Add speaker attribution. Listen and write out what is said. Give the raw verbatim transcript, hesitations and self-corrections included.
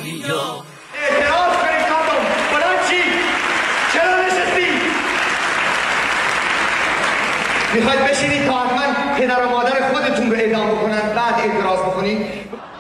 Speaker 1: دنیا.
Speaker 2: اعتراض کنید مردم، بلند چی؟ چرا نشستی؟ میخواید بشینید تا حتما پدر و مادر خودتون رو اعدام بکنن بعد اعتراض بکنید؟